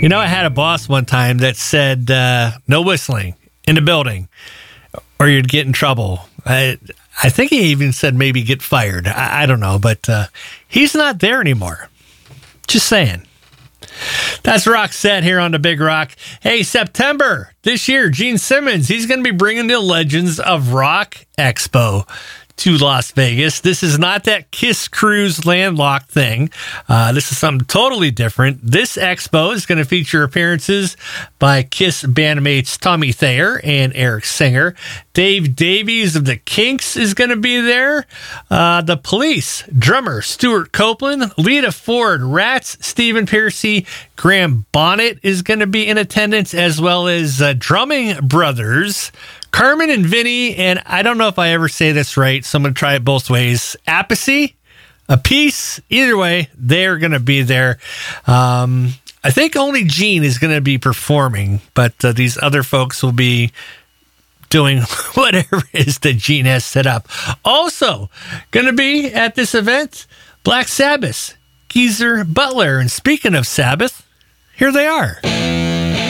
You know, I had a boss one time that said, no whistling in the building or you'd get in trouble. I think he even said maybe get fired. I don't know, but he's not there anymore. Just saying. That's Rock Set here on the Big Rock. Hey, September this year, Gene Simmons, he's going to be bringing the Legends of Rock Expo to Las Vegas. This is not that Kiss Cruise landlocked thing. This is something totally different. This expo is going to feature appearances by Kiss bandmates Tommy Thayer and Eric Singer. Dave Davies of the Kinks is going to be there. The Police, drummer Stuart Copeland, Lita Ford, Rats, Stephen Pearcy, Graham Bonnet is going to be in attendance, as well as drumming brothers Carmen and Vinny, and I don't know if I ever say this right, so I'm going to try it both ways. Appice, either way, they're going to be there. I think only Gene is going to be performing, but these other folks will be doing whatever it is that Gene has set up. Also, going to be at this event, Black Sabbath, Geezer Butler. And speaking of Sabbath, here they are.